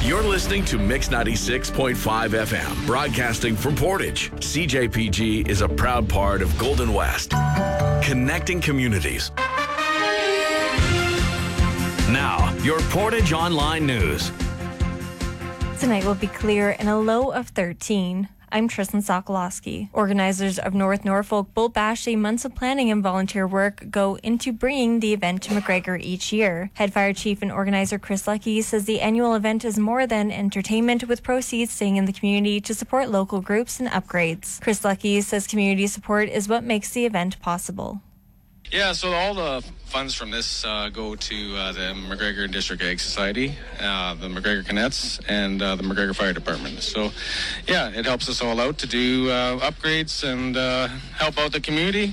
You're listening to Mix 96.5 FM, broadcasting from Portage. CJPG is a proud part of Golden West, connecting communities. Now, your Portage Online News. Tonight will be clear and a low of 13. I'm Tristan Sokolowski. Organizers of North Norfolk Bull Bash say months of planning and volunteer work go into bringing the event to McGregor each year. Head Fire Chief and organizer Chris Lucky says the annual event is more than entertainment, with proceeds staying in the community to support local groups and upgrades. Chris Lucky says community support is what makes the event possible. Yeah, so all the funds from this go to the McGregor District Ag Society, the McGregor Cadets, and the McGregor Fire Department. So, yeah, it helps us all out to do upgrades and help out the community.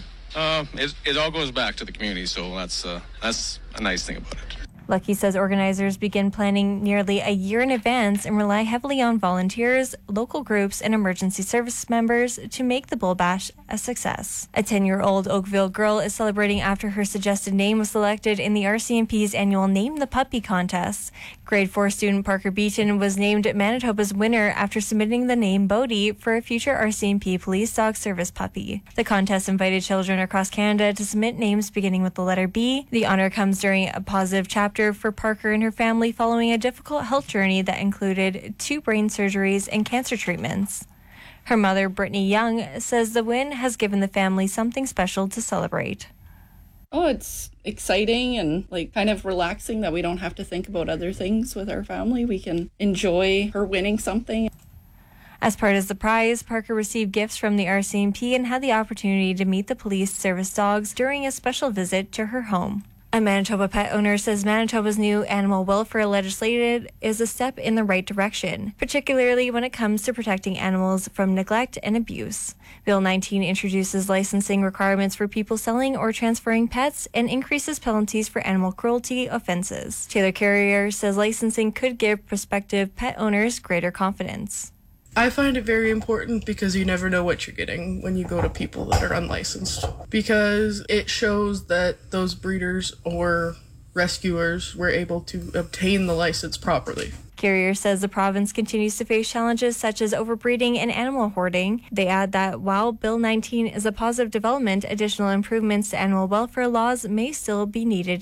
It all goes back to the community, so that's a nice thing about it. Lucky says organizers begin planning nearly a year in advance and rely heavily on volunteers, local groups, and emergency service members to make the Bull Bash a success. A 10-year-old Oakville girl is celebrating after her suggested name was selected in the RCMP's annual Name the Puppy contest. Grade 4 student Parker Beaton was named Manitoba's winner after submitting the name Bodhi for a future RCMP police dog service puppy. The contest invited children across Canada to submit names beginning with the letter B. The honor comes during a positive chapter for Parker and her family following a difficult health journey that included 2 brain surgeries and cancer treatments. Her mother, Brittany Young, says the win has given the family something special to celebrate. Oh, it's exciting and kind of relaxing that we don't have to think about other things with our family. We can enjoy her winning something. As part of the prize, Parker received gifts from the RCMP and had the opportunity to meet the police service dogs during a special visit to her home. A Manitoba pet owner says Manitoba's new animal welfare legislation is a step in the right direction, particularly when it comes to protecting animals from neglect and abuse. Bill 19 introduces licensing requirements for people selling or transferring pets and increases penalties for animal cruelty offenses. Taylor Carrier says licensing could give prospective pet owners greater confidence. I find it very important because you never know what you're getting when you go to people that are unlicensed, because it shows that those breeders or rescuers were able to obtain the license properly. Carrier says the province continues to face challenges such as overbreeding and animal hoarding. They add that while Bill 19 is a positive development, additional improvements to animal welfare laws may still be needed